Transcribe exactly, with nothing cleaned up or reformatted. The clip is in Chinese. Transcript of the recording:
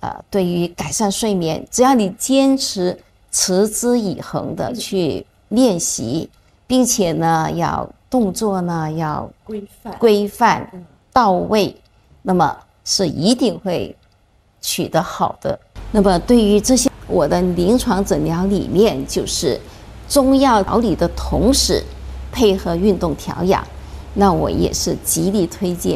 呃，对于改善睡眠，只要你坚持持之以恒的去练习，并且呢，要动作呢要规范、 规范到位，那么是一定会取得好的。那么对于这些，我的临床诊疗理念就是中药调理的同时配合运动调养，那我也是极力推荐。